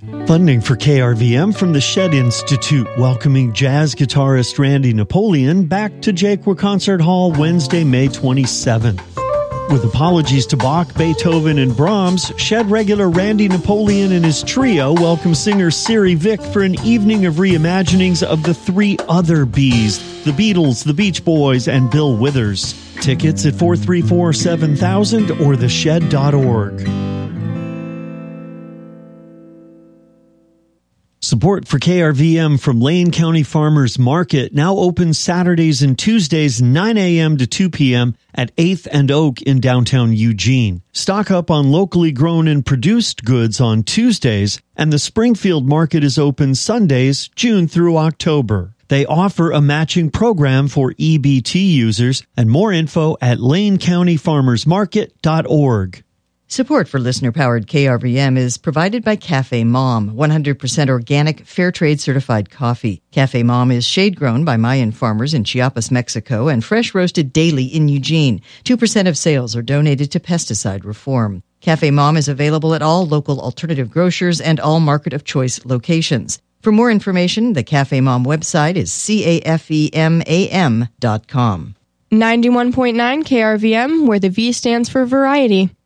Funding for KRVM from the Shed Institute, welcoming jazz guitarist Randy Napoleon back to Jaquia Concert Hall Wednesday, May 27th. With apologies to Bach, Beethoven, and Brahms, Shed regular Randy Napoleon and his trio welcome singer Siri Vick for an evening of reimaginings of the three other Bs, the Beatles, the Beach Boys, and Bill Withers. Tickets at 434-7000 or theshed.org. Support for KRVM from Lane County Farmers Market now open Saturdays and Tuesdays 9 a.m. to 2 p.m. at 8th and Oak in downtown Eugene. Stock up on locally grown and produced goods on Tuesdays, and the Springfield Market is open Sundays, June through October. They offer a matching program for EBT users, and more info at lanecountyfarmersmarket.org. Support for listener-powered KRVM is provided by Cafe Mom, 100% organic, fair trade certified coffee. Cafe Mom is shade-grown by Mayan farmers in Chiapas, Mexico, and fresh roasted daily in Eugene. 2% of sales are donated to pesticide reform. Cafe Mom is available at all local alternative grocers and all market of choice locations. For more information, the Cafe Mom website is cafemam.com. 91.9 KRVM, where the V stands for variety.